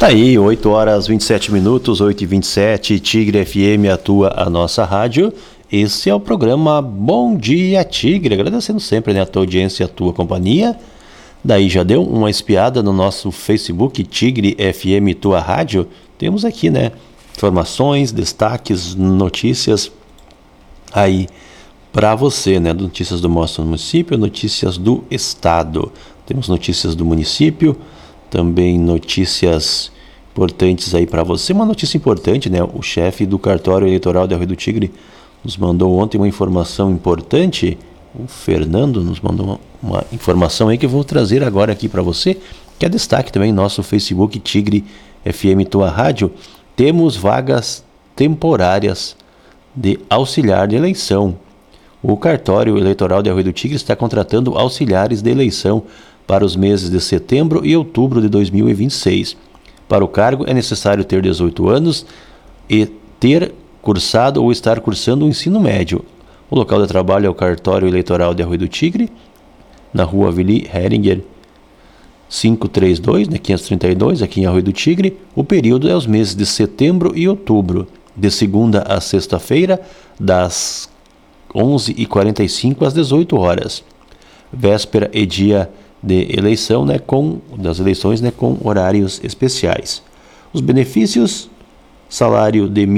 Tá aí, 8 horas 27 minutos, 8h27, Tigre FM atua a nossa rádio. Esse é o programa Bom Dia Tigre, agradecendo sempre, né, a tua audiência e a tua companhia. Daí já deu uma espiada no nosso Facebook, Tigre FM Tua Rádio. Temos aqui, né, informações, destaques, notícias aí para você, né, notícias do nosso município, notícias do estado. Temos notícias do município, também notícias importantes aí para você. Uma notícia importante, né? O chefe do cartório eleitoral de Arroio do Tigre nos mandou ontem uma informação importante. O Fernando nos mandou uma informação aí que eu vou trazer agora aqui para você, que é destaque também no nosso Facebook Tigre FM Tua Rádio. Temos vagas temporárias de auxiliar de eleição. O cartório eleitoral de Arroio do Tigre está contratando auxiliares de eleição para os meses de setembro e outubro de 2026. Para o cargo é necessário ter 18 anos e ter cursado ou estar cursando o ensino médio. O local de trabalho é o cartório eleitoral de Arroio do Tigre, na rua Willy Heringer 532, né, 532, aqui em Arroio do Tigre. O período é os meses de setembro e outubro, de segunda a sexta-feira, das 11h45 às 18 horas. Véspera e dia de eleição, né, das eleições, né, com horários especiais. Os benefícios: salário de R$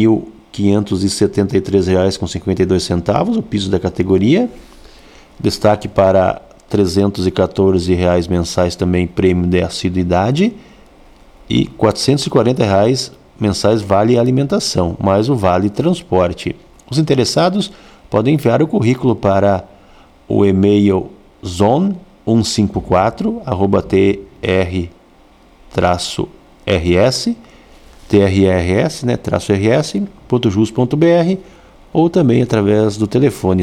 1.573,52, o piso da categoria. Destaque para R$ 314 mensais também prêmio de assiduidade e R$ 440 mensais vale alimentação, mais o vale transporte. Os interessados podem enviar o currículo para o e-mail zone154@trs, né, -rs.jus.br, ou também através do telefone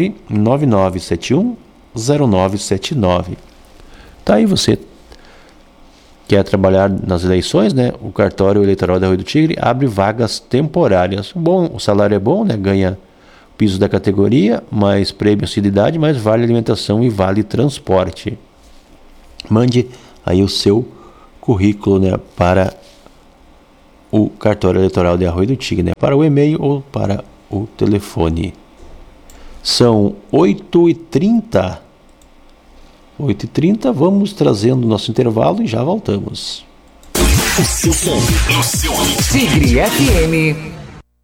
999710979. Tá aí, você quer trabalhar nas eleições, né? O cartório eleitoral da Arroio do Tigre abre vagas temporárias. Bom, o salário é bom, né? Ganha piso da categoria, mais prêmio assiduidade, mais vale alimentação e vale transporte. Mande aí o seu currículo, né, para o cartório eleitoral de Arroio do Tigre, né, para o e-mail ou para o telefone. São 8h30. 8h30, vamos trazendo nosso intervalo e já voltamos. O seu som, o seu Tigre FM.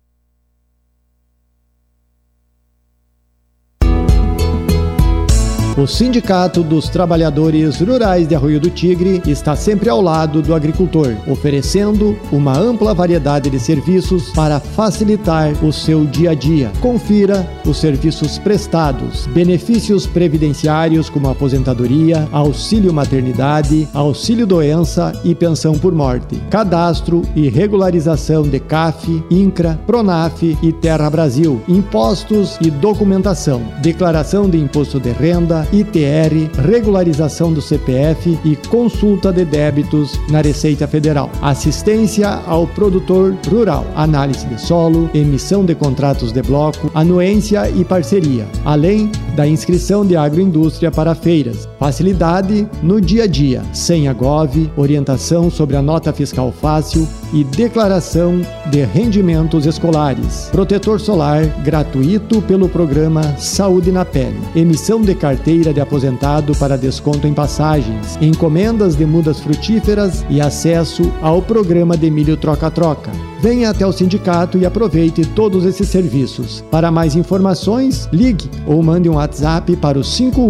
O Sindicato dos Trabalhadores Rurais de Arroio do Tigre está sempre ao lado do agricultor, oferecendo uma ampla variedade de serviços para facilitar o seu dia a dia. Confira os serviços prestados: benefícios previdenciários como aposentadoria, auxílio maternidade, auxílio doença e pensão por morte, cadastro e regularização de CAF, INCRA, PRONAF e Terra Brasil, impostos e documentação, declaração de imposto de renda, ITR, regularização do CPF e consulta de débitos na Receita Federal. Assistência ao produtor rural, análise de solo, emissão de contratos de bloco, anuência e parceria, além da inscrição de agroindústria para feiras. Facilidade no dia a dia, senha Gov, orientação sobre a nota fiscal fácil e declaração de rendimentos escolares. Protetor solar gratuito pelo programa Saúde na Pele. Emissão de carteira de aposentado para desconto em passagens, encomendas de mudas frutíferas e acesso ao programa de milho troca-troca. Venha até o sindicato e aproveite todos esses serviços. Para mais informações, ligue ou mande um WhatsApp para o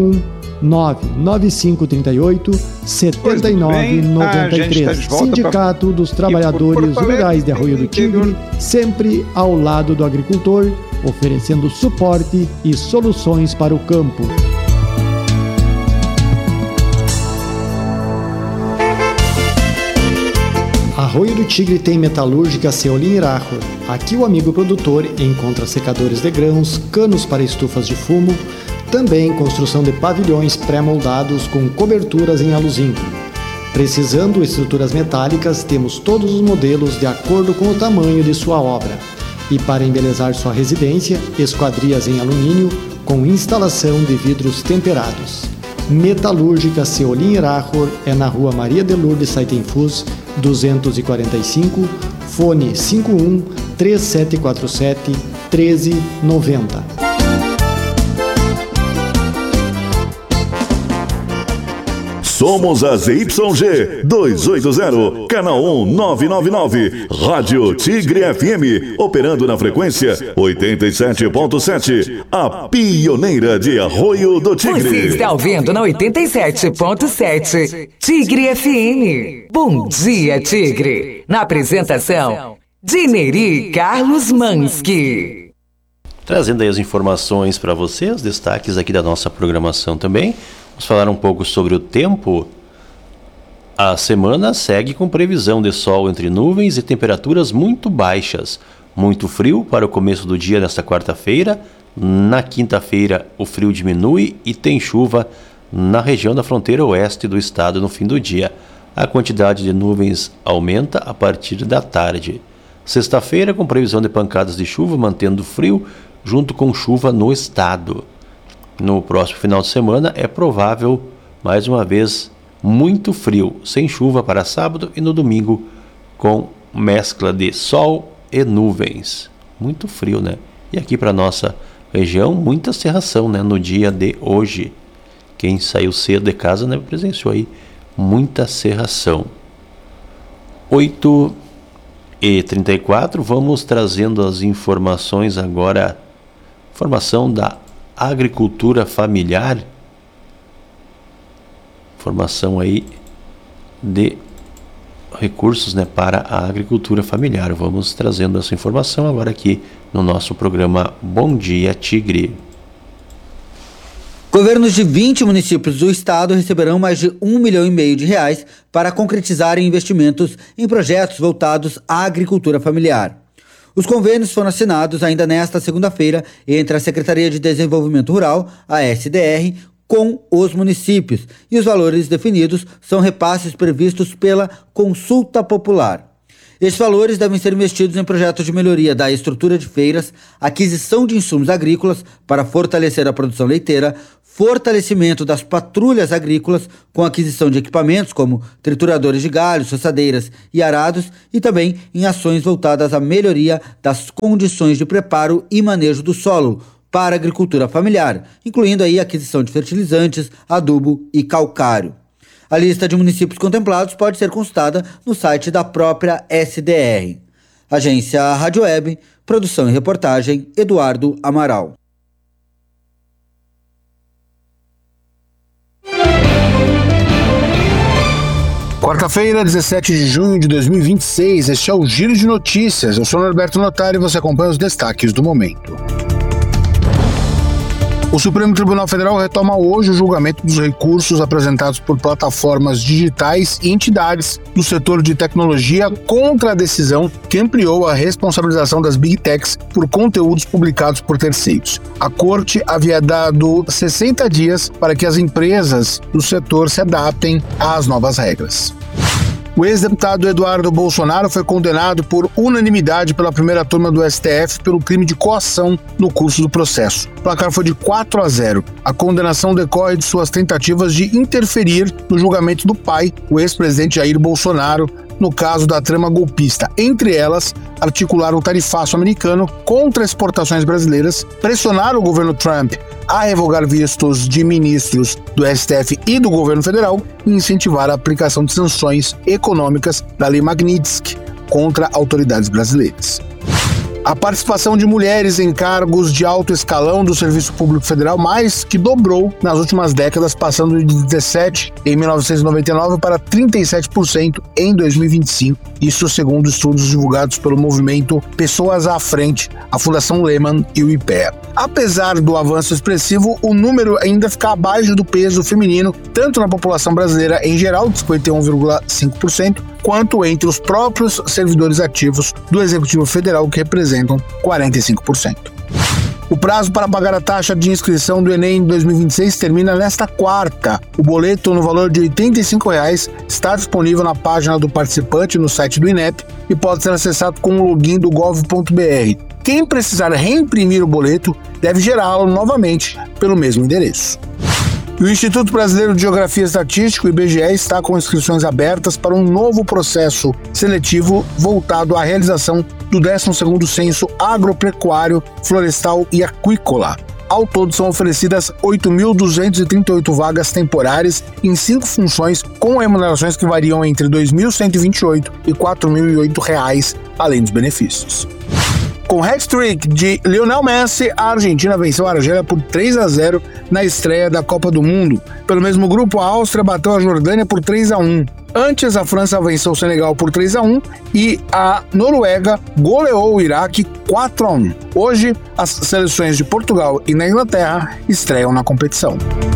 51995387993. Sindicato dos Trabalhadores Rurais de Arroio do Tigre, sempre ao lado do agricultor, oferecendo suporte e soluções para o campo. Arroio do Tigre tem metalúrgica Ceolin Irachor. Aqui o amigo produtor encontra secadores de grãos, canos para estufas de fumo, também construção de pavilhões pré-moldados com coberturas em aluzinco. Precisando estruturas metálicas, temos todos os modelos de acordo com o tamanho de sua obra. E para embelezar sua residência, esquadrias em alumínio com instalação de vidros temperados. Metalúrgica Seolim Irachor é na Rua Maria de Lourdes Saitenfus, 245, fone 51 3747 1390. Somos a ZYG 280, canal 1999, Rádio Tigre FM, operando na frequência 87.7, a pioneira de Arroio do Tigre. Você está ouvindo na 87.7, Tigre FM. Bom dia, Tigre. Na apresentação, Dineri Carlos Mansky. Trazendo aí as informações para você, os destaques aqui da nossa programação também. Vamos falar um pouco sobre o tempo. A semana segue com previsão de sol entre nuvens e temperaturas muito baixas. Muito frio para o começo do dia nesta quarta-feira. Na quinta-feira o frio diminui e tem chuva na região da fronteira oeste do estado no fim do dia. A quantidade de nuvens aumenta a partir da tarde. Sexta-feira com previsão de pancadas de chuva, mantendo frio junto com chuva no estado. No próximo final de semana é provável, mais uma vez, muito frio, sem chuva para sábado e no domingo, com mescla de sol e nuvens. Muito frio, né? E aqui para nossa região, muita cerração, né? No dia de hoje. Quem saiu cedo de casa, né, presenciou aí muita cerração. 8h34, vamos trazendo as informações agora. Informação da agricultura familiar, formação aí de recursos, né, para a agricultura familiar. Vamos trazendo essa informação agora aqui no nosso programa Bom Dia Tigre. Governos de 20 municípios do estado receberão mais de R$1,5 milhão para concretizarem investimentos em projetos voltados à agricultura familiar. Os convênios foram assinados ainda nesta segunda-feira entre a Secretaria de Desenvolvimento Rural, a SDR, com os municípios, e os valores definidos são repasses previstos pela consulta popular. Esses valores devem ser investidos em projetos de melhoria da estrutura de feiras, aquisição de insumos agrícolas para fortalecer a produção leiteira, fortalecimento das patrulhas agrícolas com aquisição de equipamentos como trituradores de galhos, roçadeiras e arados, e também em ações voltadas à melhoria das condições de preparo e manejo do solo para a agricultura familiar, incluindo aí a aquisição de fertilizantes, adubo e calcário. A lista de municípios contemplados pode ser consultada no site da própria SDR. Agência Rádio Web, produção e reportagem, Eduardo Amaral. Quarta-feira, 17 de junho de 2026, este é o Giro de Notícias. Eu sou Norberto Notário e você acompanha os destaques do momento. O Supremo Tribunal Federal retoma hoje o julgamento dos recursos apresentados por plataformas digitais e entidades do setor de tecnologia contra a decisão que ampliou a responsabilização das Big Techs por conteúdos publicados por terceiros. A Corte havia dado 60 dias para que as empresas do setor se adaptem às novas regras. O ex-deputado Eduardo Bolsonaro foi condenado por unanimidade pela primeira turma do STF pelo crime de coação no curso do processo. O placar foi de 4-0. A condenação decorre de suas tentativas de interferir no julgamento do pai, o ex-presidente Jair Bolsonaro, no caso da trama golpista. Entre elas, articular o tarifaço americano contra exportações brasileiras, pressionar o governo Trump a revogar vistos de ministros do STF e do governo federal e incentivar a aplicação de sanções econômicas da Lei Magnitsky contra autoridades brasileiras. A participação de mulheres em cargos de alto escalão do Serviço Público Federal mais que dobrou nas últimas décadas, passando de 17% em 1999 para 37% em 2025. Isso segundo estudos divulgados pelo movimento Pessoas à Frente, a Fundação Lehman e o IPEA. Apesar do avanço expressivo, o número ainda fica abaixo do peso feminino, tanto na população brasileira em geral, de 51,5%, quanto entre os próprios servidores ativos do Executivo Federal, que representam 45%. O prazo para pagar a taxa de inscrição do Enem 2026 termina nesta quarta. O boleto, no valor de R$ 85, está disponível na página do participante no site do INEP e pode ser acessado com o login do gov.br. Quem precisar reimprimir o boleto deve gerá-lo novamente pelo mesmo endereço. E o Instituto Brasileiro de Geografia e Estatística, o IBGE, está com inscrições abertas para um novo processo seletivo voltado à realização do 12º Censo Agropecuário, Florestal e Aquícola. Ao todo, são oferecidas 8.238 vagas temporárias em 5 funções, com remunerações que variam entre R$ 2.128 e R$ 4.008, além dos benefícios. Com hat-trick de Lionel Messi, a Argentina venceu a Argélia por 3-0 na estreia da Copa do Mundo. Pelo mesmo grupo, a Áustria bateu a Jordânia por 3-1. Antes, a França venceu o Senegal por 3-1 e a Noruega goleou o Iraque 4-1. Hoje, as seleções de Portugal e da Inglaterra estreiam na competição.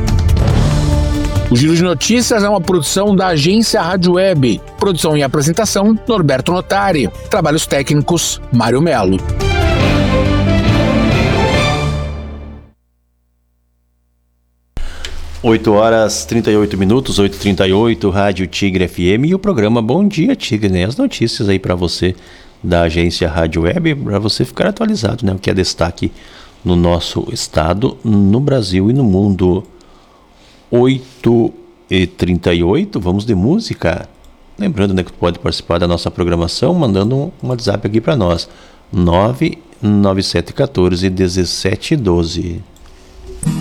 O Giro de Notícias é uma produção da agência Rádio Web. Produção e apresentação, Norberto Notari. Trabalhos técnicos, Mário Melo. Oito horas 38 minutos, 8h38, Rádio Tigre FM e o programa Bom Dia Tigre, né? As notícias aí para você da agência Rádio Web, para você ficar atualizado, né? O que é destaque no nosso estado, no Brasil e no mundo. 8h38, vamos de música. Lembrando, né, que tu pode participar da nossa programação mandando um WhatsApp aqui para nós, 99714 1712.